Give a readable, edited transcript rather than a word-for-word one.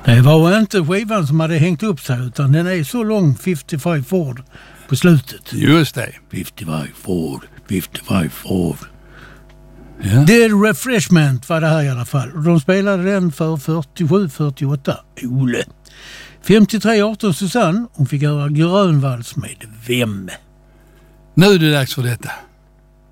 Det var inte skivan som hade hängt upp sig, utan den är så lång, 55 Ford, på slutet. Just det. 55 Ford, 55 Ford. Ja. The Refreshment var det här i alla fall. Och de spelade den för 47-48. Ole. 53-18 Susanne. Hon fick göra grönvals med Vem. Nu är det dags för detta.